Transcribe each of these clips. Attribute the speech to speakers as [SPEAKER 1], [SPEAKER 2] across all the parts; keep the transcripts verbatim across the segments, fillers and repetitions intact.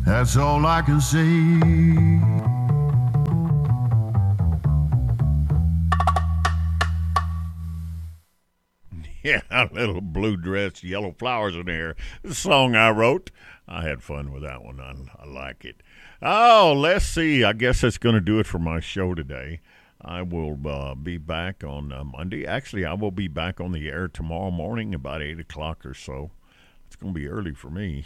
[SPEAKER 1] That's all I can say.
[SPEAKER 2] Yeah, little blue dress, yellow flowers in the air. The song I wrote. I had fun with that one. I, I like it. Oh, let's see. I guess that's going to do it for my show today. I will uh, be back on uh, Monday. Actually, I will be back on the air tomorrow morning about eight o'clock or so. It's going to be early for me.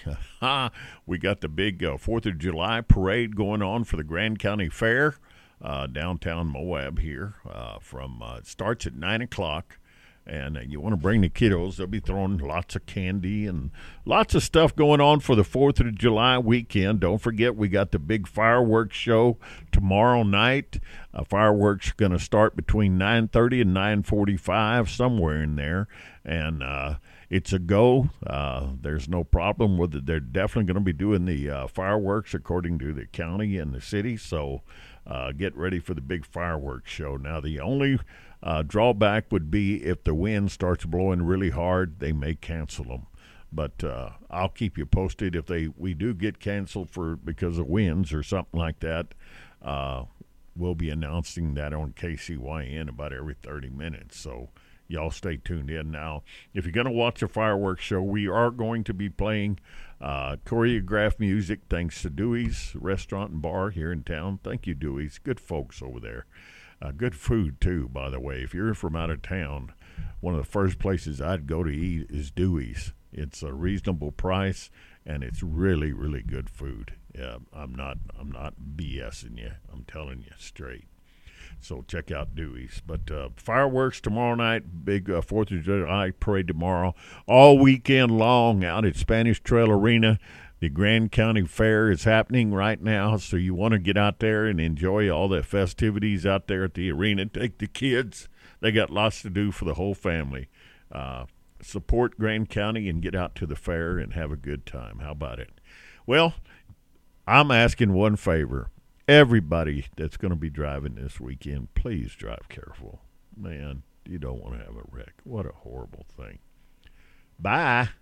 [SPEAKER 2] We got the big uh, fourth of July parade going on for the Grand County Fair, uh, downtown Moab here. Uh, from uh, it starts at nine o'clock. And uh, you want to bring the kiddos. They'll be throwing lots of candy and lots of stuff going on for the fourth of July weekend. Don't forget, we got the big fireworks show tomorrow night. Uh, fireworks are going to start between nine thirty and nine forty-five, somewhere in there. And uh, it's a go. Uh, there's no problem with it. They're definitely going to be doing the uh, fireworks according to the county and the city. So uh, get ready for the big fireworks show. Now, the only Uh, drawback would be if the wind starts blowing really hard, they may cancel them. But uh, I'll keep you posted if they we do get canceled for because of winds or something like that. Uh, we'll be announcing that on K C Y N about every thirty minutes. So y'all stay tuned in. Now, if you're going to watch a fireworks show, we are going to be playing uh, choreographed music thanks to Dewey's Restaurant and Bar here in town. Thank you, Dewey's. Good folks over there. Uh, good food, too, by the way. If you're from out of town, one of the first places I'd go to eat is Dewey's. It's a reasonable price, and it's really, really good food. Yeah, I'm not I'm not BSing you. I'm telling you straight. So check out Dewey's. But uh, fireworks tomorrow night, big uh, fourth of July parade tomorrow, all weekend long out at Spanish Trail Arena. The Grand County Fair is happening right now, so you want to get out there and enjoy all the festivities out there at the arena. Take the kids. They got lots to do for the whole family. Uh, support Grand County and get out to the fair and have a good time. How about it? Well, I'm asking one favor. Everybody that's going to be driving this weekend, please drive careful. Man, you don't want to have a wreck. What a horrible thing. Bye.